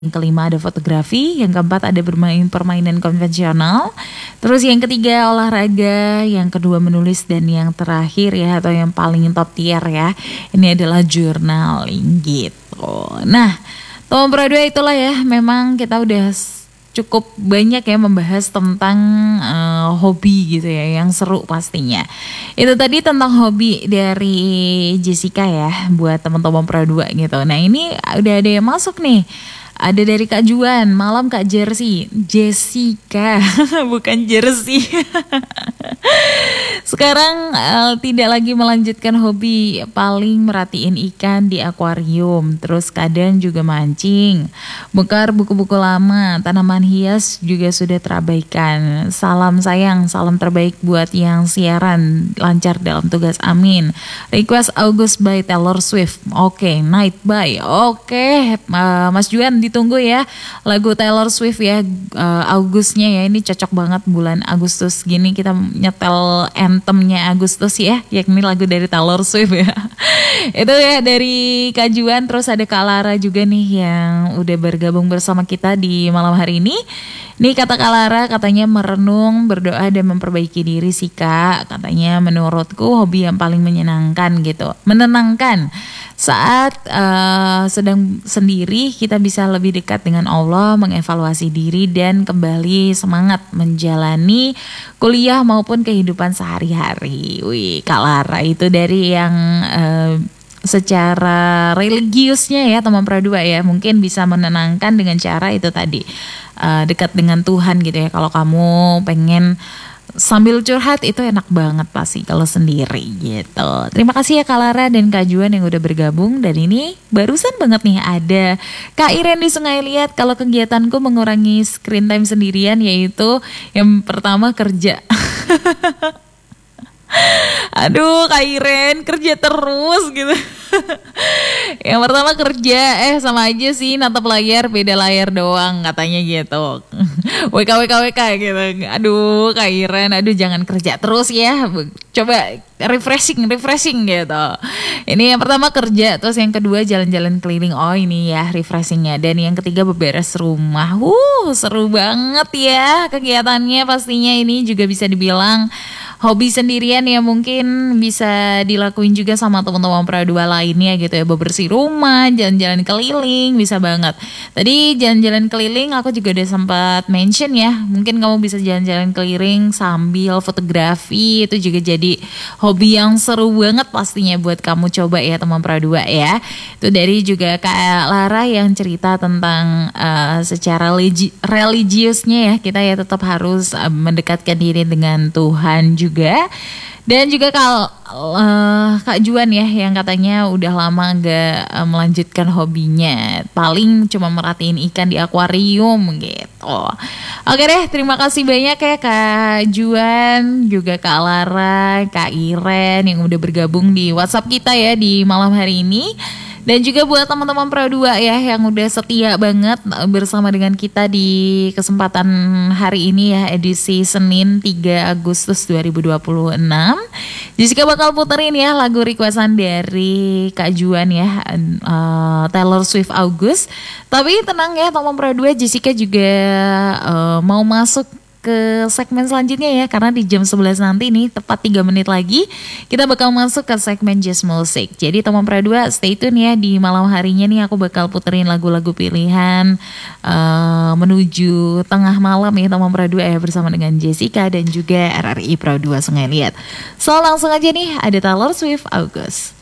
Yang kelima ada fotografi, yang keempat ada bermain permainan konvensional, terus yang ketiga olahraga, yang kedua menulis, dan yang terakhir ya atau yang paling top tier ya, ini adalah journaling gitu. Nah, teman Produa itulah ya, memang kita udah cukup banyak ya membahas tentang hobi gitu ya, yang seru pastinya. Itu tadi tentang hobi dari Jessica ya, buat teman-teman Produa gitu. Nah ini udah ada yang masuk nih. Ada dari Kak Juan, malam Kak Jessica, bukan Jersey. Sekarang tidak lagi melanjutkan hobi, paling merhatiin ikan di akuarium, terus kadang juga mancing, bongkar buku-buku lama, tanaman hias juga sudah terabaikan. Salam sayang, salam terbaik buat yang siaran, lancar dalam tugas, amin. Request August by Taylor Swift. Oke, Night by. Oke, Mas Juan ditunggu ya lagu Taylor Swift ya, Agustusnya ya, ini cocok banget bulan Agustus gini kita nyetel anthemnya Agustus ya, yakni lagu dari Taylor Swift ya. Itu ya dari Kak Juan. Terus ada Kak Lara juga nih yang udah bergabung bersama kita di malam hari ini. Nih kata Kak Lara, katanya merenung, berdoa dan memperbaiki diri sih Kak. Katanya menurutku hobi yang paling menyenangkan gitu, menenangkan. Saat sedang sendiri kita bisa lebih dekat dengan Allah, mengevaluasi diri dan kembali semangat menjalani kuliah maupun kehidupan sehari-hari. Wih, Kak Lara itu dari yang secara religiusnya ya teman Produa ya, mungkin bisa menenangkan dengan cara itu tadi, dekat dengan Tuhan gitu ya. Kalau kamu pengen sambil curhat itu enak banget pasti kalau sendiri gitu. Terima kasih ya Kak Lara dan Kak Juan yang udah bergabung. Dan ini barusan banget nih ada Kak Iren di Sungai Liat. Kalau kegiatanku mengurangi screen time sendirian, yaitu yang pertama kerja. Aduh Kak Iren kerja terus gitu. Yang pertama kerja, sama aja sih natap layar, beda layar doang katanya gitu. WK gitu. Aduh Kak Iren, aduh jangan kerja terus ya, coba refreshing gitu. Ini yang pertama kerja, terus yang kedua jalan-jalan keliling. Oh ini ya refreshingnya. Dan yang ketiga beberes rumah. Seru banget ya kegiatannya. Pastinya ini juga bisa dibilang hobi sendirian ya, mungkin bisa dilakuin juga sama teman-teman Produa lainnya gitu ya, bebersih rumah, jalan-jalan keliling, bisa banget. Tadi jalan-jalan keliling aku juga udah sempat mention ya, mungkin kamu bisa jalan-jalan keliling sambil fotografi, itu juga jadi hobi yang seru banget pastinya buat kamu coba ya teman Produa ya. Itu dari juga Kak Lara yang cerita tentang secara religiusnya ya, kita ya tetap harus mendekatkan diri dengan Tuhan juga. Dan juga Kak Juan ya yang katanya udah lama gak melanjutkan hobinya, paling cuma merhatiin ikan di akuarium gitu. Oke deh, terima kasih banyak ya Kak Juan, juga Kak Lara, Kak Iren yang udah bergabung di WhatsApp kita ya di malam hari ini. Dan juga buat teman-teman Produa ya yang udah setia banget bersama dengan kita di kesempatan hari ini ya, edisi Senin 3 Agustus 2026. Jessica bakal puterin ya lagu requestan dari Kak Juan ya, Taylor Swift August. Tapi tenang ya teman Produa, Jessica juga mau masuk ke segmen selanjutnya ya, karena di jam 11 nanti nih tepat 3 menit lagi kita bakal masuk ke segmen Just Music. Jadi teman Produa stay tune ya, di malam harinya nih aku bakal puterin lagu-lagu pilihan menuju tengah malam ya teman Produa ya, bersama dengan Jessica dan juga RRI Produa Sungai Liat. So langsung aja nih ada Taylor Swift August.